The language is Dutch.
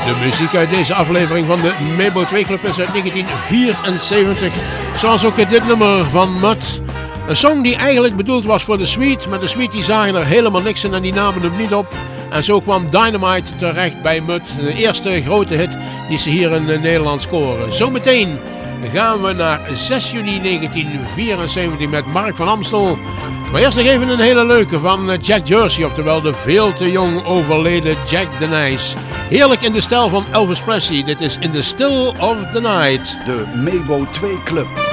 De muziek uit deze aflevering van de Mabo 2 Club is uit 1974. Zoals ook dit nummer van Mud. Een song die eigenlijk bedoeld was voor de Sweet. Maar de Sweet die zagen er helemaal niks in en die namen hem niet op. En zo kwam Dynamite terecht bij Mud. De eerste grote hit die ze hier in Nederland scoren. Zometeen gaan we naar 6 juni 1974 met Mark van Amstel. Maar eerst nog even een hele leuke van Jack Jersey, oftewel de veel te jong overleden Jack the Nice. Heerlijk in de stijl van Elvis Presley. Dit is In the Still of the Night. De Mabo 2 Club.